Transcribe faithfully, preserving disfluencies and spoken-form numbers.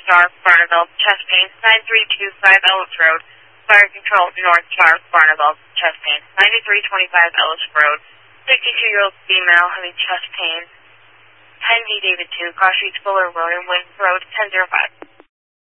Star, Barneville, chest pain, nine three two five Ellis Road. Fire Control, North Star, Barneville, chest pain, ninety-three twenty-five Ellis Road. sixty-two-year-old female having chest pain, ten D David two, Cross Streets, Fuller Road, and Wayne Road, ten oh five.